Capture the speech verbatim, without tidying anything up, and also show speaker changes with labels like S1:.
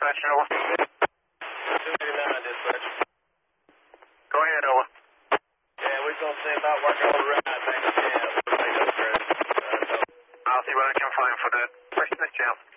S1: dispatch, over.
S2: two eighty-nine, dispatch.
S1: Go ahead, over.
S2: Yeah, we're going to see about working on the ride back to camp.
S1: I'll see what I can find for that. Question the champ.